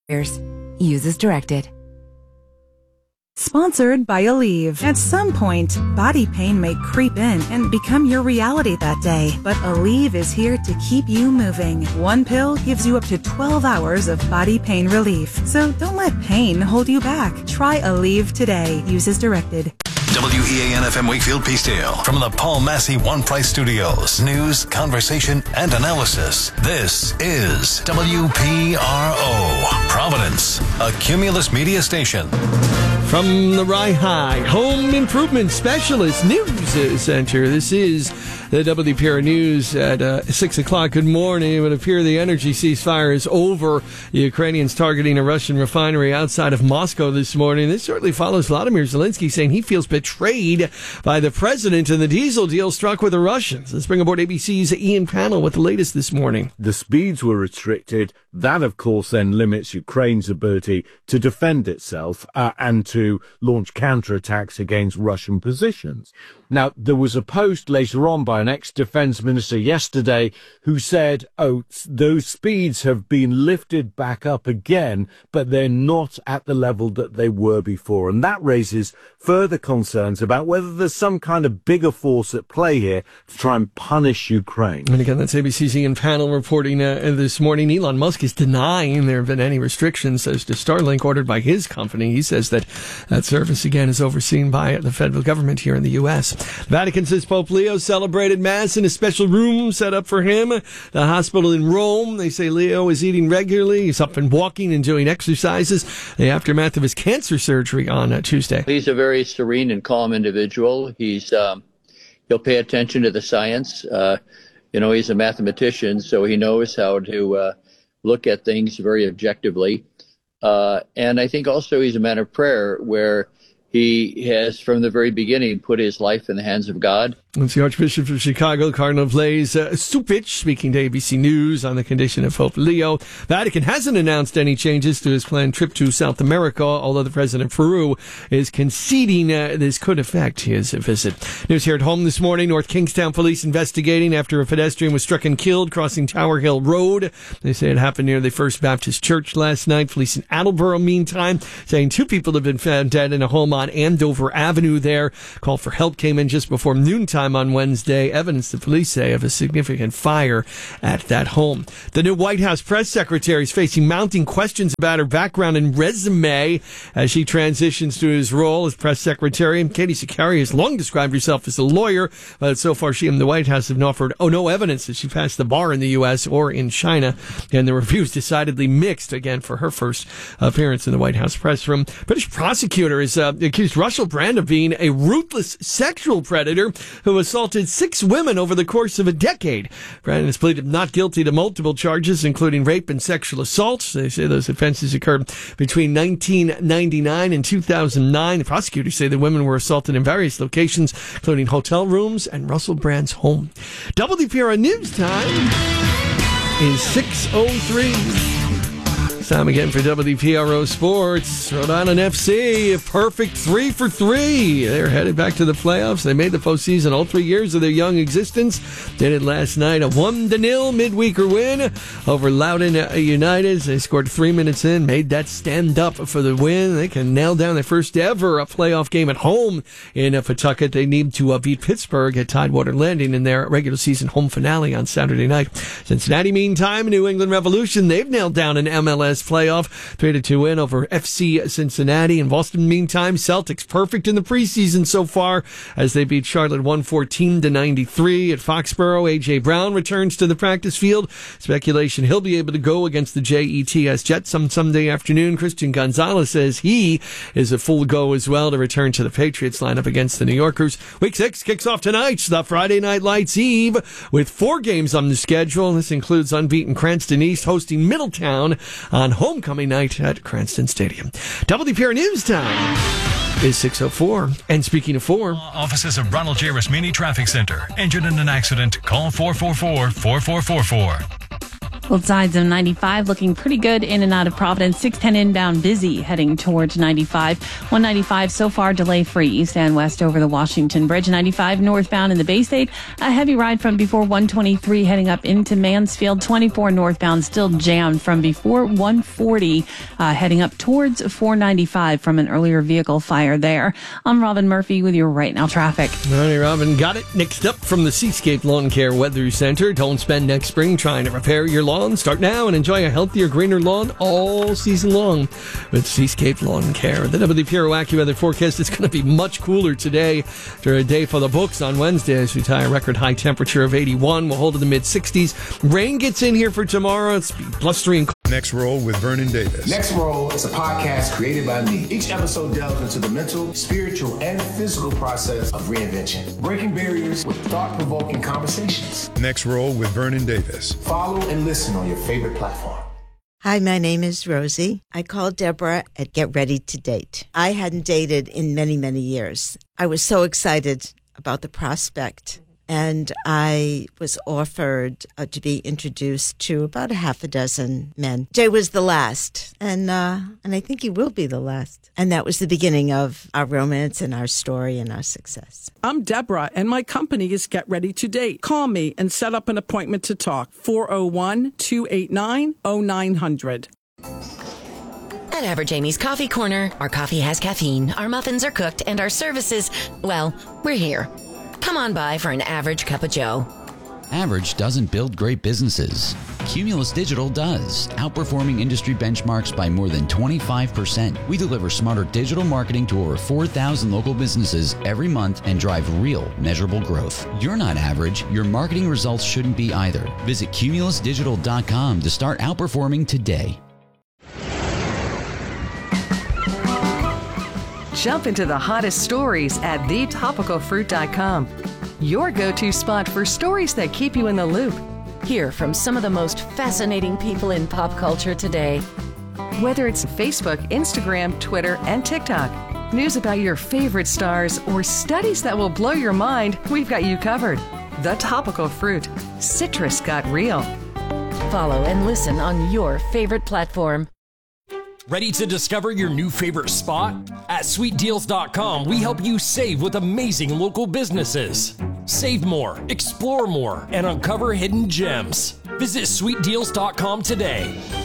Use as directed. Sponsored by Aleve. At some point, body pain may creep in and become your reality that day. But Aleve is here to keep you moving. One pill gives you up to 12 hours of body pain relief. So don't let pain hold you back. Try Aleve today. Use as directed. WEAN-FM Wakefield Peacedale. From the Paul Massey One Price Studios. News, conversation, and analysis. This is WPRO. Providence, a Cumulus media station. From the Rye High Home Improvement Specialist News Center, this is the WPRO News at 6 o'clock. Good morning. It would appear the energy ceasefire is over. The Ukrainians targeting a Russian refinery outside of Moscow this morning. This certainly follows Vladimir Zelensky saying he feels betrayed by the president and the diesel deal struck with the Russians. Let's bring aboard ABC's Ian Pannell with the latest this morning. The speeds were restricted. That, of course, then limits Ukraine's ability to defend itself and to launch counterattacks against Russian positions. Now, there was a post later on by an ex-defense minister yesterday who said, those speeds have been lifted back up again, but they're not at the level that they were before. And that raises further concerns about whether there's some kind of bigger force at play here to try and punish Ukraine. And again, that's ABC's Ian Pannell reporting this morning. Elon Musk is denying there have been any restrictions as to Starlink ordered by his company. He says that service, again, is overseen by the federal government here in the U.S. Vatican says Pope Leo celebrated Mass in a special room set up for him. The hospital in Rome, they say Leo is eating regularly. He's up and walking and doing exercises. The aftermath of his cancer surgery on Tuesday. He's a very serene and calm individual. He'll pay attention to the science. He's a mathematician, so he knows how to look at things very objectively. And I think also he's a man of prayer where he has, from the very beginning, put his life in the hands of God. It's the Archbishop of Chicago, Cardinal Blaise Cupich, speaking to ABC News on the condition of Pope Leo. Vatican hasn't announced any changes to his planned trip to South America, although the President of Peru is conceding this could affect his visit. News here at home this morning. North Kingstown police investigating after a pedestrian was struck and killed crossing Tower Hill Road. They say it happened near the First Baptist Church last night. Police in Attleboro, meantime, saying 2 people have been found dead in a home on Andover Avenue there. Call for help came in just before noontime on Wednesday. Evidence, the police say, of a significant fire at that home. The new White House press secretary is facing mounting questions about her background and resume as she transitions to his role as press secretary. And Katie Sakari has long described herself as a lawyer, but so far she and the White House have offered no evidence that she passed the bar in the U.S. or in China. And the reviews decidedly mixed, again, for her first appearance in the White House press room. British prosecutor is accused Russell Brand of being a ruthless sexual predator who assaulted 6 women over the course of a decade. Brand has pleaded not guilty to multiple charges, including rape and sexual assault. They say those offenses occurred between 1999 and 2009. The prosecutors say the women were assaulted in various locations, including hotel rooms and Russell Brand's home. WPRO News Time is 6:03. Time again for WPRO Sports. Rhode Island FC, a perfect 3 for 3. They're headed back to the playoffs. They made the postseason all 3 years of their young existence. Did it last night, a 1-0 midweeker win over Loudoun United. They scored 3 minutes in, made that stand up for the win. They can nail down their first ever playoff game at home in Pawtucket. They need to beat Pittsburgh at Tidewater Landing in their regular season home finale on Saturday night. Cincinnati, meantime, New England Revolution, they've nailed down an MLS playoff 3-2 win over FC Cincinnati. In Boston, meantime, Celtics perfect in the preseason so far as they beat Charlotte 114-93 at Foxborough. A.J. Brown returns to the practice field. Speculation he'll be able to go against the JETS Jets on Sunday afternoon. Christian Gonzalez says he is a full go as well to return to the Patriots lineup against the New Yorkers. Week 6 kicks off tonight, the Friday Night Lights Eve, with 4 games on the schedule. This includes unbeaten Cranston East hosting Middletown on homecoming night at Cranston Stadium. WPRO News Time is 6:04. And speaking of 4, offices of Ronald J. Rasmini Traffic Center. Injured in an accident? Call 444-4444. Both sides of 95 looking pretty good in and out of Providence. 610 inbound busy heading towards 95. 195 so far delay free east and west over the Washington Bridge. 95 northbound in the Bay State. A heavy ride from before 123 heading up into Mansfield. 24 northbound still jammed from before 140 heading up towards 495 from an earlier vehicle fire there. I'm Robin Murphy with your Right Now traffic. All right, Robin, got it. Next up from the Seascape Lawn Care Weather Center. Don't spend next spring trying to repair your lawn. Start now and enjoy a healthier, greener lawn all season long with Seascape Lawn Care. The WPRO AccuWeather forecast is going to be much cooler today after a day for the books on Wednesday as we tie a record high temperature of 81. We'll hold in the mid-60s. Rain gets in here for tomorrow. It's blustery and Next Roll with Vernon Davis. Next Roll is a podcast created by me. Each episode delves into the mental, spiritual, and physical process of reinvention, breaking barriers with thought-provoking conversations. Next Roll with Vernon Davis. Follow and listen on your favorite platform. Hi, my name is Rosie. I called Deborah at Get Ready to Date. I hadn't dated in many, many years. I was so excited about the prospect. And I was offered to be introduced to about a half a dozen men. Jay was the last, and I think he will be the last. And that was the beginning of our romance and our story and our success. I'm Deborah, and my company is Get Ready to Date. Call me and set up an appointment to talk. 401-289-0900. At Average Amy's Coffee Corner, our coffee has caffeine, our muffins are cooked, and our services, well, we're here. Come on by for an average cup of joe. Average doesn't build great businesses. Cumulus Digital does, outperforming industry benchmarks by more than 25%. We deliver smarter digital marketing to over 4,000 local businesses every month and drive real, measurable growth. You're not average. Your marketing results shouldn't be either. Visit cumulusdigital.com to start outperforming today. Jump into the hottest stories at thetopicalfruit.com. Your go-to spot for stories that keep you in the loop. Hear from some of the most fascinating people in pop culture today. Whether it's Facebook, Instagram, Twitter, and TikTok, news about your favorite stars, or studies that will blow your mind, we've got you covered. The Topical Fruit. Citrus got real. Follow and listen on your favorite platform. Ready to discover your new favorite spot? At sweetdeals.com, we help you save with amazing local businesses. Save more, explore more, and uncover hidden gems. Visit sweetdeals.com today.